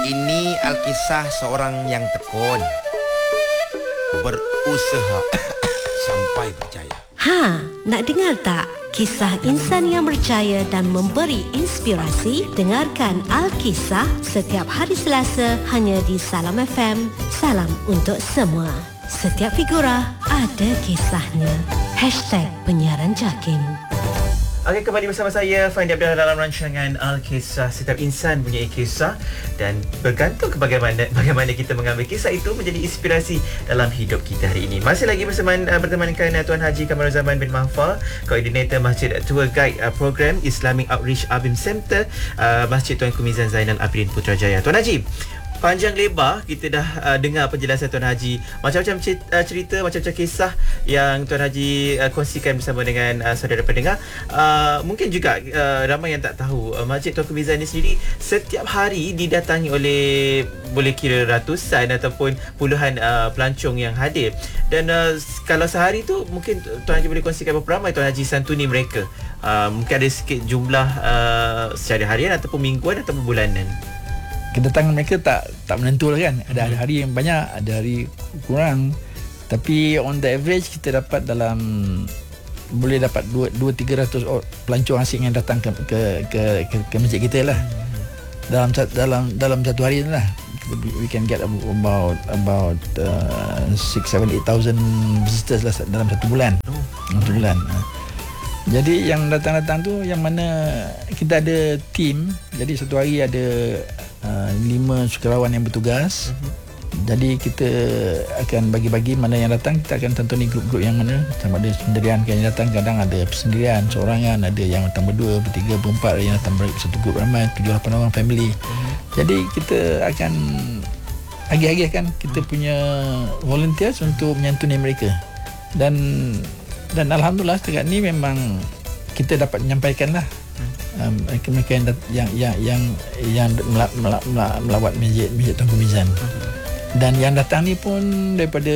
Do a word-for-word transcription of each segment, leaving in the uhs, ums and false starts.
Ini Alkisah seorang yang tekun, berusaha sampai berjaya. Ha, nak dengar tak? Kisah insan yang berjaya dan memberi inspirasi? Dengarkan Alkisah setiap hari Selasa hanya di Salam F M. Salam untuk semua. Setiap figura ada kisahnya. Hashtag Penyiaran Jakim. Okey, kembali bersama saya Fandi Abdullah dalam rancangan Al-Kisah. Setiap insan punya kisah dan bergantung ke bagaimana bagaimana kita mengambil kisah itu menjadi inspirasi dalam hidup kita hari ini. Masih lagi bersama uh, bertemankan uh, Tuan Haji Kamaruzaman bin Mahfal, Koordinator Masjid Tour Guide uh, Program Islamic Outreach Abim Center, uh, Masjid Tuanku Mizan Zainal Abidin Putrajaya. Tuan Haji, panjang lebar kita dah uh, dengar penjelasan Tuan Haji, macam-macam cerita, cerita macam-macam kisah yang Tuan Haji uh, kongsikan bersama dengan uh, saudara pendengar. Uh, mungkin juga uh, ramai yang tak tahu, uh, Masjid Tuanku Mizan ini sendiri setiap hari didatangi oleh boleh kira ratusan ataupun puluhan uh, pelancong yang hadir. Dan uh, kalau sehari tu mungkin Tuan Haji boleh kongsikan berapa ramai Tuan Haji santuni mereka. Uh, mungkin ada sikit jumlah uh, secara harian ataupun mingguan ataupun bulanan. Kedatangan mereka tak tak menentu lah kan. Ada hmm. hari yang banyak, ada hari kurang. Tapi on the average kita dapat dalam boleh dapat dua tiga ratus pelancong asing yang datang ke ke ke, ke, ke masjid kita lah. Hmm. Dalam dalam dalam satu hari lah. We can get about about uh, six seven eight thousand visitors lah dalam satu bulan. Oh. Satu bulan. Jadi yang datang-datang tu yang mana kita ada team. Jadi satu hari ada uh, lima sukarelawan yang bertugas. Uh-huh. Jadi kita akan bagi-bagi mana yang datang. Kita akan tentuni grup-grup yang mana. Sama ada sendirian yang datang. Kadang ada persendirian, seorangan. Ada yang datang berdua, bertiga, berempat. Ada yang datang satu grup ramai, tujuh lapan orang family. Uh-huh. Jadi kita akan agih-agihkan kita uh-huh. punya volunteers untuk menyantuni mereka. Dan Dan Alhamdulillah setakat ni memang kita dapat menyampaikan lah um, mereka yang yang yang yang, yang melak, melak, melak, melawat masjid masjid Tuanku Mizan. Dan yang datang ni pun daripada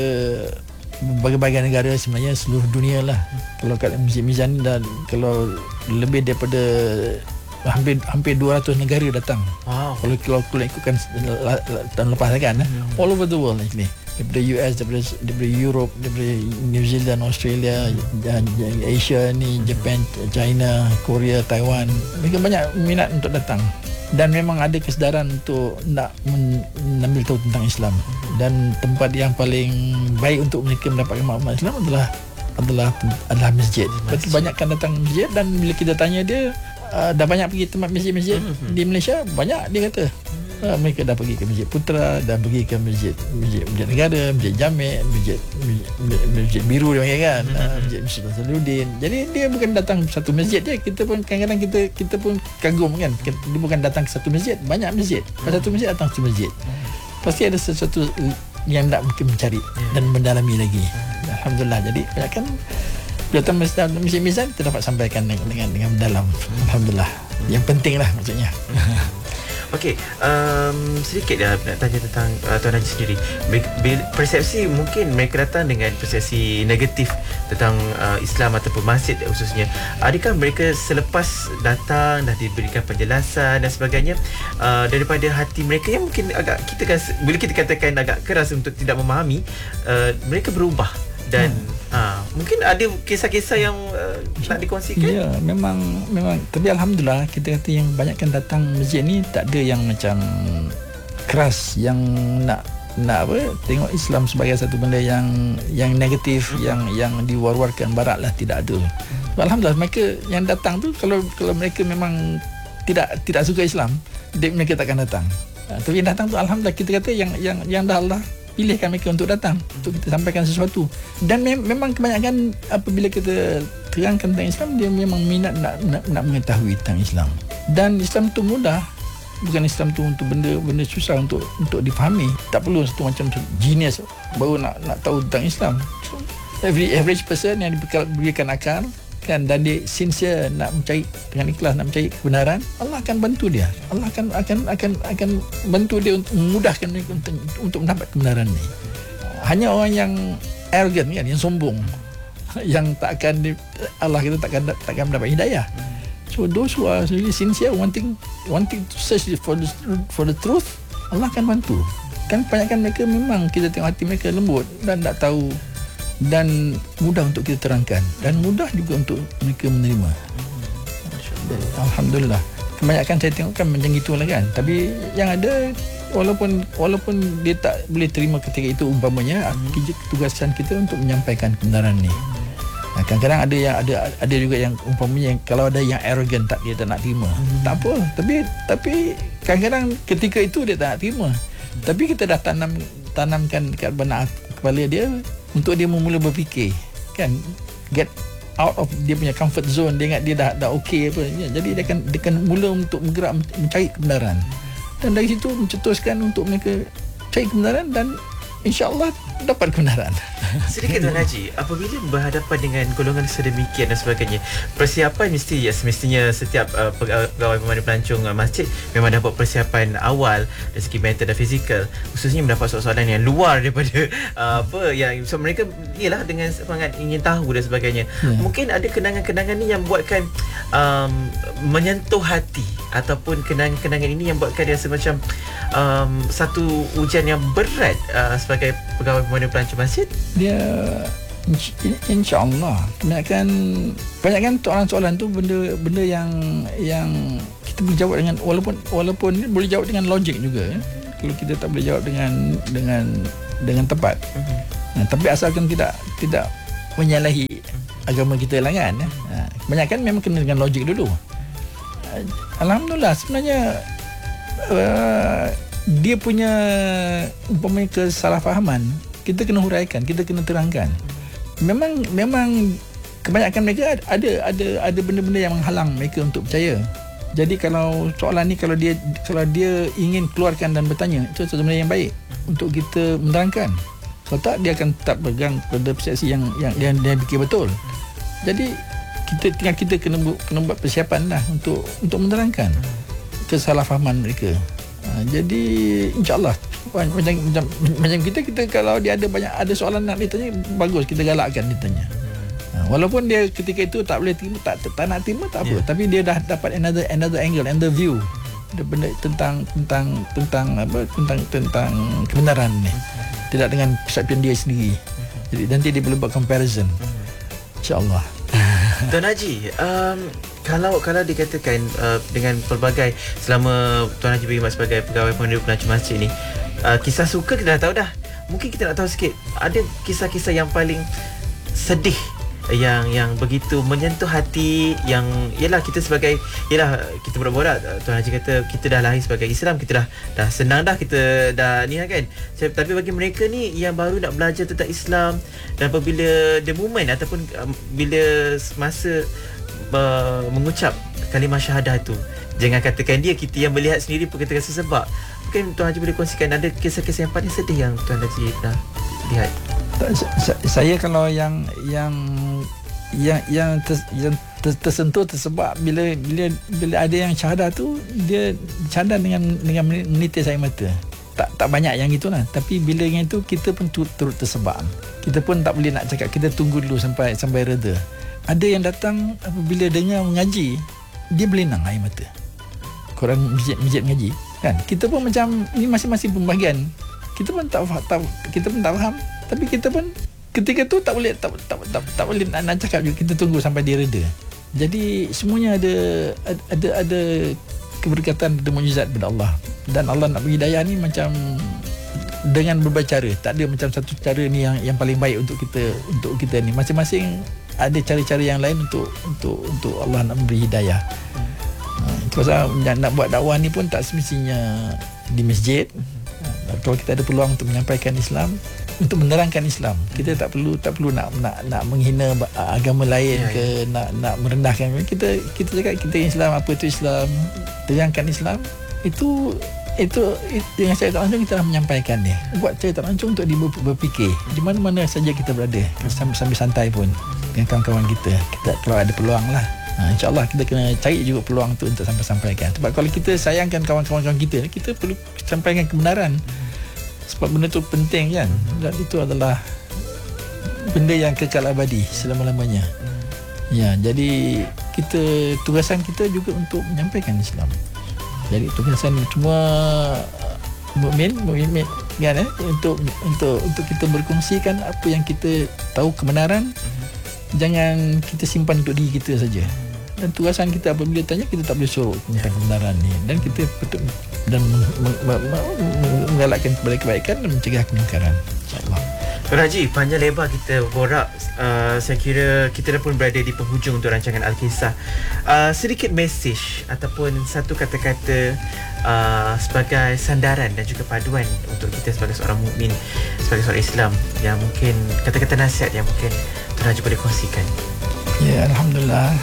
berbagai-bagai negara, sebenarnya seluruh dunia lah. Kalau kat Masjid Mizan dan kalau lebih daripada hampir hampir dua ratus negara datang. Wow. Kalau kalau kalau ikutkan tahun lepas kan, hmm. all over the world actually. Daripada U S, daripada, daripada Europe, daripada New Zealand, Australia, hmm. Asia ni, Japan, China, Korea, Taiwan. Mereka banyak minat untuk datang. Dan memang ada kesedaran untuk nak menambil tahu tentang Islam. Dan tempat yang paling baik untuk mereka mendapatkan maklumat Islam adalah adalah adalah masjid. Betul, banyak kan datang masjid. Dan bila kita tanya dia, uh, dah banyak pergi tempat masjid-masjid hmm. di Malaysia, banyak dia kata. Uh, mereka dah pergi ke Masjid Putra, dah pergi ke Masjid Masjid, masjid Negara, Masjid Jamek, Masjid Masjid, masjid Biru dia panggil kan, mm-hmm. uh, Masjid Masjid Nasaruddin. Jadi dia bukan datang satu masjid je, kita pun kadang-kadang kita kita pun kagum kan. Dia bukan datang ke satu masjid, banyak masjid. Pada satu masjid datang satu masjid. Pasti ada sesuatu yang nak mungkin mencari dan mendalami lagi. Alhamdulillah. Jadi kan datang Masjid Masjid Mizan kita dapat sampaikan dengan dengan, dengan mendalam. Alhamdulillah. Yang penting lah maksudnya. Okey, um, sedikit dah nak tanya tentang uh, Tuan Haji sendiri. Persepsi, mungkin mereka datang dengan persepsi negatif tentang uh, Islam ataupun masjid khususnya. Adakah mereka selepas datang dah diberikan penjelasan dan sebagainya, uh, daripada hati mereka yang mungkin agak, kita kan bila kita katakan agak keras untuk tidak memahami, uh, mereka berubah dan hmm. uh, mungkin ada kisah-kisah yang uh, nak dikongsikan? Ya, memang memang tapi alhamdulillah kita kata yang banyakkan datang masjid ni tak ada yang macam keras, yang nak nak apa tengok Islam sebagai satu benda yang yang negatif, hmm. yang yang diwar-warkan barat lah, tidak ada. Hmm. Alhamdulillah mereka yang datang tu kalau kalau mereka memang tidak tidak suka Islam, mereka takkan datang. Uh, tapi yang datang tu alhamdulillah kita kata yang yang yang dah Allah pilihkan mereka untuk datang, untuk kita sampaikan sesuatu. Dan mem- memang kebanyakan apabila kita terangkan tentang Islam, dia memang minat nak, nak, nak mengetahui tentang Islam. Dan Islam tu mudah, bukan Islam tu untuk benda benda susah untuk untuk difahami. Tak perlu satu macam genius baru nak nak tahu tentang Islam. So, every average person yang diberikan akal kan, dan dia sincere nak mencari dengan ikhlas nak mencari kebenaran, Allah akan bantu dia. Allah akan akan akan akan bantu dia untuk memudahkan dia untuk, untuk mendapat kebenaran ni. Hanya orang yang arrogant kan, yang sombong, yang tak akan Allah kita takkan takkan mendapat hidayah. So those who are really sincere wanting wanting to search for the for the truth, Allah akan bantu. Kan kebanyakan mereka memang kita tengok hati mereka lembut dan tak tahu, dan mudah untuk kita terangkan, dan mudah juga untuk mereka menerima. Alhamdulillah. Kebanyakan saya tengok kan macam itulah kan. Tapi yang ada, walaupun walaupun dia tak boleh terima ketika itu, umpamanya hmm. tugasan kita untuk menyampaikan kebenaran ni. Nah, kadang-kadang ada yang ada ada juga yang umpamanya yang, kalau ada yang arrogant, tak dia tak nak terima. Hmm. Tak apa. Tapi tapi kadang-kadang ketika itu dia tak nak terima. Hmm. Tapi kita dah tanam tanamkan dekat benak kepala dia untuk dia memula berfikir, kan, get out of dia punya comfort zone. Dia ingat dia dah dah okey apa. Jadi dia akan dia akan mula untuk bergerak mencari kebenaran. Dan dari situ mencetuskan untuk mereka cari kebenaran, dan insya-Allah dapat kebenaran. Sedikit Tuan Haji, apabila berhadapan dengan golongan sedemikian dan sebagainya, persiapan mesti ya semestinya setiap uh, pegawai pemandu pelancong uh, masjid memang dah buat persiapan awal dari segi mental dan fizikal, khususnya mendapat soalan yang luar daripada uh, apa yang so mereka ialah dengan semangat ingin tahu dan sebagainya. Hmm. Mungkin ada kenangan-kenangan ni yang buatkan um, menyentuh hati, ataupun kenangan-kenangan ini yang buatkan dia semacam um, satu ujian yang berat uh, sebagai pegawai pemandu pelancong masjid. Dia insya-Allah kebanyakan kebanyakan soalan-soalan tu benda benda yang yang kita boleh jawab dengan, walaupun walaupun boleh jawab dengan logik juga ya. Kalau kita tak boleh jawab dengan dengan dengan tepat. Uh-huh. Nah, tapi asalkan tidak tidak menyalahi agama kita lah kan. Nah, kebanyakan memang kena dengan logik dulu. Alhamdulillah sebenarnya uh, dia punya umpamanya kesalahfahaman kita kena huraikan, kita kena terangkan. Memang memang kebanyakan mereka ada ada ada benda-benda yang menghalang mereka untuk percaya. Jadi kalau soalan ni kalau dia kalau dia ingin keluarkan dan bertanya, itu satu benda yang baik untuk kita menerangkan. Kalau tak, dia akan tetap pegang pada persepsi yang yang dia, dia fikir betul. Jadi kita tinggal kita kena kena buat persiapan lah untuk untuk menerangkan kesalahfahaman mereka. Ha, jadi insya-Allah macam, macam macam kita kita kalau dia ada banyak ada soalan nak ditanya, bagus kita galakkan ditanya. Ha, walaupun dia ketika itu tak boleh terima, tak tak, tak nak terima, tak apa, yeah. Tapi dia dah dapat another another angle, another view. Dia benda tentang tentang tentang apa tentang tentang kebenaran ni. Tidak dengan persepsian dia sendiri. Jadi nanti dia boleh buat comparison. Insya-Allah. Tuan Haji, um, kalau kalau dikatakan uh, dengan pelbagai selama Tuan Haji berkhidmat sebagai pegawai pemandu pelancong masjid ni, uh, kisah suka kita dah tahu dah. Mungkin kita nak tahu sikit, ada kisah-kisah yang paling sedih, yang yang begitu menyentuh hati, yang ialah kita sebagai ialah kita borak-borak, Tuan Haji kata kita dah lahir sebagai Islam, kita dah dah senang dah, kita dah ni kan. Tapi bagi mereka ni yang baru nak belajar tentang Islam, dan apabila the moment ataupun um, bila masa uh, mengucap kalimah syahadah tu, jangan katakan dia, kita yang melihat sendiri pun kita rasa sebab. Mungkin Tuan Haji boleh kongsikan ada kisah-kisah yang paling sedih yang Tuan Haji dah lihat. Saya kalau yang yang yang yang, ter, yang ter, tersentuh tersebab bila bila bila ada yang syahadah tu, dia syahadah dengan dengan menitis air mata. Tak tak banyak yang gitulah, tapi bila yang itu kita pun turut, turut tersebab. Kita pun tak boleh nak cakap, kita tunggu dulu sampai sampai reda. Ada yang datang apabila dengar mengaji, dia berlinang air mata. Korang masjid-masjid mengaji kan, kita pun macam ini masing-masing pembahagian. Kita pun tak, tak kita pun tak faham, tapi kita pun ketika tu tak boleh tak tak tak, tak boleh nak, nak cakap juga, kita tunggu sampai dia reda. Jadi semuanya ada ada ada keberkatan, ada mukjizat daripada Allah. Dan Allah nak bagi hidayah ni macam dengan berbagai cara. Tak ada macam satu cara ni yang yang paling baik untuk kita untuk kita ni. Masing-masing ada cara-cara yang lain untuk untuk untuk Allah nak beri hidayah. Itu pasal nak buat dakwah ni pun tak semestinya di masjid. Kalau kita ada peluang untuk menyampaikan Islam, untuk menerangkan Islam, kita tak perlu tak perlu nak nak nak menghina agama lain ya, ke ya. nak nak merendahkan. Kita kita cakap kita Islam, apa itu Islam, terangkan Islam. Itu itu, itu dengan saya tak langsung kita dah menyampaikan dia. Buat saya tak langsung untuk dia berfikir di mana-mana saja kita berada, sambil, sambil santai pun dengan kawan-kawan kita. Kita kalau ada peluang lah. Ha, InsyaAllah kita kena cari juga peluang tu untuk sampai-sampaikan. Sebab kalau kita sayangkan kawan-kawan kita, kita perlu sampaikan kebenaran. Sebab benda tu penting kan. Dan itu adalah benda yang kekal abadi selama-lamanya. Ya, jadi kita tugasan kita juga untuk menyampaikan Islam. Jadi tugasan cuma mukmin mukmin kan eh untuk untuk untuk kita berkongsikan apa yang kita tahu kebenaran. Mm-hmm. Jangan kita simpan untuk diri kita saja. Dan tugasan kita apabila tanya, kita tak boleh sorok tentang kebenaran ni, dan kita betul dan menggalakkan kepada kebaikan dan mencegah kemungkaran, insya-Allah. Tuan Haji, panjang lebar kita borak. Uh, saya kira kita dah pun berada di penghujung untuk rancangan Al-Kisah. Uh, sedikit mesej ataupun satu kata-kata uh, sebagai sandaran dan juga paduan untuk kita sebagai seorang mukmin, sebagai seorang Islam, yang mungkin kata-kata nasihat yang mungkin Tuan Haji boleh kongsikan. Ya, Alhamdulillah.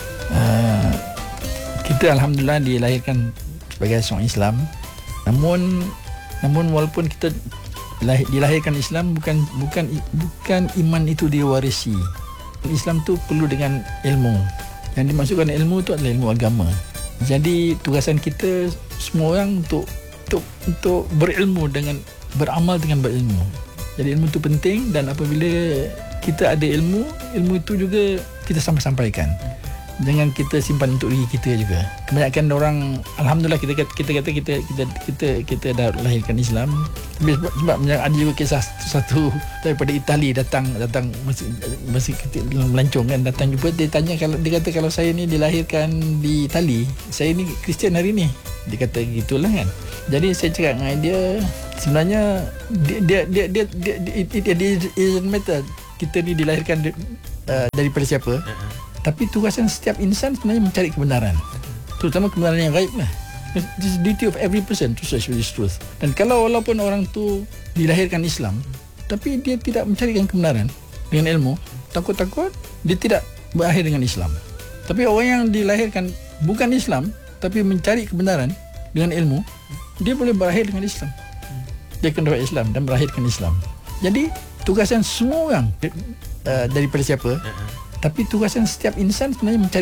Uh, kita Alhamdulillah dilahirkan sebagai seorang Islam. Namun namun walaupun kita lahir, dilahirkan Islam, bukan bukan bukan iman itu diwarisi. Islam tu perlu dengan ilmu. Yang dimaksudkan ilmu itu adalah ilmu agama. Jadi tugasan kita semua orang untuk untuk untuk berilmu dengan beramal dengan berilmu. Jadi ilmu itu penting, dan apabila kita ada ilmu, ilmu itu juga kita sampai-sampaikan. Jangan kita simpan untuk diri kita juga. Kebanyakan orang, alhamdulillah, kita kata kita kata kita kita kita kita dah lahirkan Islam. Tapi sebab, sebab ada juga kisah satu daripada Itali datang datang masih masih melancong kan, datang jumpa, dia tanya, kalau dia kata kalau saya ni dilahirkan di Itali, saya ni Kristian hari ni. Dia kata gitulah kan. Jadi saya cakap dengan dia, sebenarnya dia dia dia dia, dia, dia it, it, it isn't matter kita ni dilahirkan uh, daripada siapa. Uh-huh. Tapi tugasan setiap insan sebenarnya mencari kebenaran, terutama kebenaran yang gaib lah. This is the duty of every person to search for this truth. Dan kalau walaupun orang tu dilahirkan Islam, tapi dia tidak mencarikan kebenaran dengan ilmu, takut-takut dia tidak berakhir dengan Islam. Tapi orang yang dilahirkan bukan Islam, tapi mencari kebenaran dengan ilmu, dia boleh berakhir dengan Islam. Dia akan dapat Islam dan berakhir dengan Islam. Jadi tugasan semua orang uh, daripada siapa, uh-huh. tapi tugasan setiap insan sebenarnya mencari